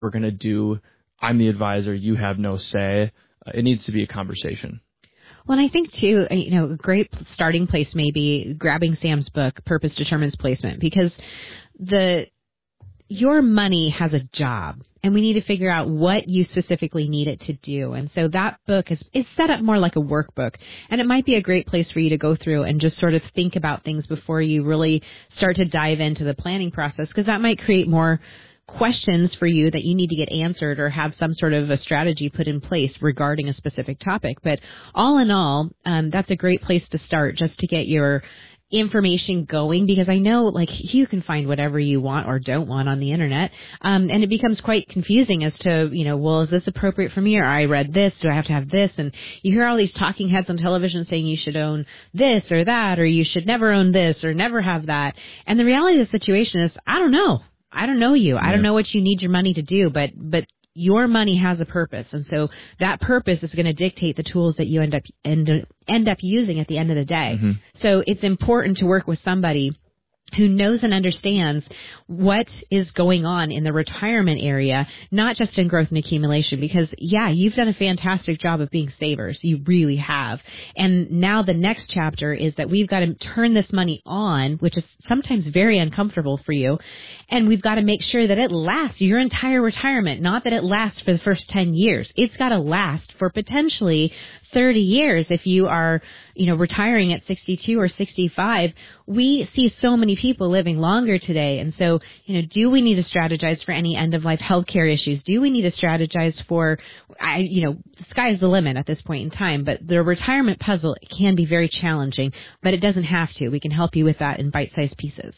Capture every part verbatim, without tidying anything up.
we're going to do, I'm the advisor, you have no say. Uh, it needs to be a conversation. Well, and I think, too, you know, a great starting place may be grabbing Sam's book, Purpose Determines Placement, because the your money has a job, and we need to figure out what you specifically need it to do. And so that book is, is set up more like a workbook, and it might be a great place for you to go through and just sort of think about things before you really start to dive into the planning process, because that might create more questions for you that you need to get answered or have some sort of a strategy put in place regarding a specific topic. But all in all, um, that's a great place to start just to get your information going, because I know like you can find whatever you want or don't want on the internet. Um, and it becomes quite confusing as to, you know, well, is this appropriate for me? Or I read this, do I have to have this? And you hear all these talking heads on television saying you should own this or that, or you should never own this or never have that. And the reality of the situation is, I don't know. I don't know you. I don't know what you need your money to do, but, but your money has a purpose. And so that purpose is going to dictate the tools that you end up, end, end up using at the end of the day. Mm-hmm. So it's important to work with somebody who knows and understands what is going on in the retirement area, not just in growth and accumulation, because, yeah, you've done a fantastic job of being savers. You really have. And now the next chapter is that we've got to turn this money on, which is sometimes very uncomfortable for you, and we've got to make sure that it lasts your entire retirement, not that it lasts for the first ten years. It's got to last for potentially thirty years if you are, you know, retiring at sixty-two or sixty-five. We see so many people living longer today. And so, you know, do we need to strategize for any end-of-life healthcare issues? Do we need to strategize for, I, you know, the sky's the limit at this point in time, but the retirement puzzle can be very challenging, but it doesn't have to. We can help you with that in bite-sized pieces.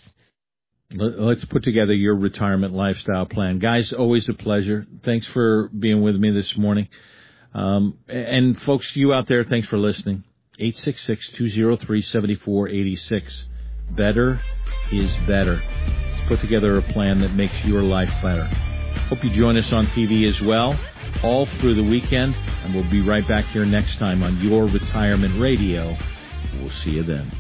Let's put together your retirement lifestyle plan. Guys, always a pleasure. Thanks for being with me this morning. Um, and folks, you out there, thanks for listening. eight six six, two oh three, seven four eight six. Better is better. Let's put together a plan that makes your life better. Hope you join us on T V as well, all through the weekend, and we'll be right back here next time on Your Retirement Radio. We'll see you then.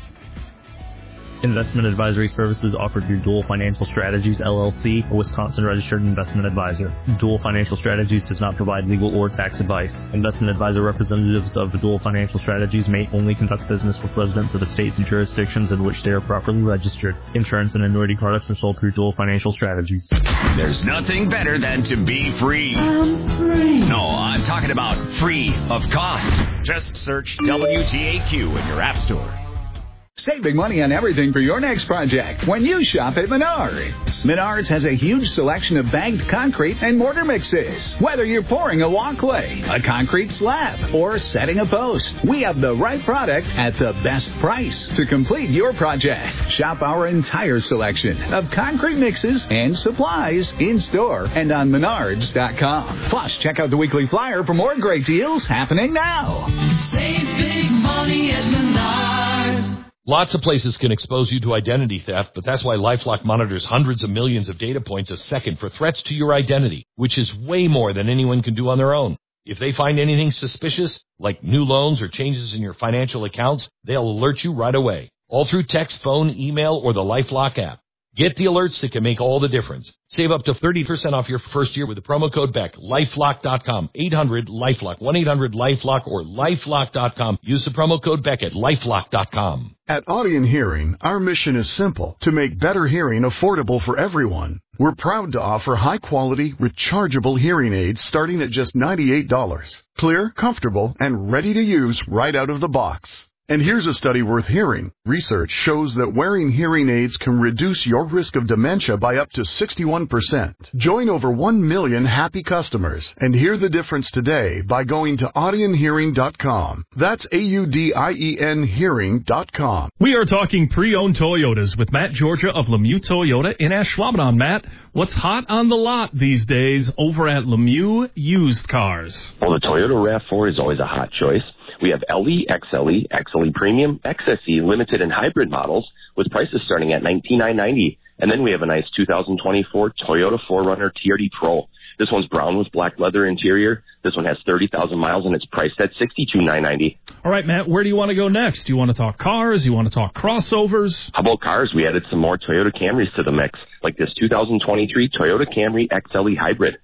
Investment advisory services offered through Dual Financial Strategies, L L C, a Wisconsin-registered investment advisor. Dual Financial Strategies does not provide legal or tax advice. Investment advisor representatives of Dual Financial Strategies may only conduct business with residents of the states and jurisdictions in which they are properly registered. Insurance and annuity products are sold through Dual Financial Strategies. There's nothing better than to be free. I'm free. No, I'm talking about free of cost. Just search W T A Q in your app store. Save big money on everything for your next project when you shop at Menards. Menards has a huge selection of bagged concrete and mortar mixes. Whether you're pouring a walkway, a concrete slab, or setting a post, we have the right product at the best price to complete your project. Shop our entire selection of concrete mixes and supplies in-store and on menards dot com. Plus, check out the weekly flyer for more great deals happening now. Save big money at Menards. Lots of places can expose you to identity theft, but that's why LifeLock monitors hundreds of millions of data points a second for threats to your identity, which is way more than anyone can do on their own. If they find anything suspicious, like new loans or changes in your financial accounts, they'll alert you right away, all through text, phone, email, or the LifeLock app. Get the alerts that can make all the difference. Save up to thirty percent off your first year with the promo code Beck. LifeLock dot com. eight hundred LifeLock. one eight hundred LifeLock or LifeLock dot com. Use the promo code Beck at LifeLock dot com. At Audion Hearing, our mission is simple: to make better hearing affordable for everyone. We're proud to offer high-quality, rechargeable hearing aids starting at just ninety-eight dollars. Clear, comfortable, and ready to use right out of the box. And here's a study worth hearing. Research shows that wearing hearing aids can reduce your risk of dementia by up to sixty-one percent. Join over one million happy customers and hear the difference today by going to audion hearing dot com. That's A U D I E N hearing dot com. We are talking pre-owned Toyotas with Matt Georgia of Lemieux Toyota in Ashwaubenon. Matt, what's hot on the lot these days over at Lemieux Used Cars? Well, the Toyota RAV four is always a hot choice. We have L E, X L E, X L E Premium, X S E, Limited, and Hybrid models with prices starting at nineteen thousand nine hundred ninety dollars. And then we have a nice two thousand twenty-four Toyota four runner T R D Pro. This one's brown with black leather interior. This one has thirty thousand miles, and it's priced at sixty-two thousand nine hundred ninety dollars. All right, Matt, where do you want to go next? Do you want to talk cars? Do you want to talk crossovers? How about cars? We added some more Toyota Camrys to the mix, like this two thousand twenty-three Toyota Camry X L E Hybrid.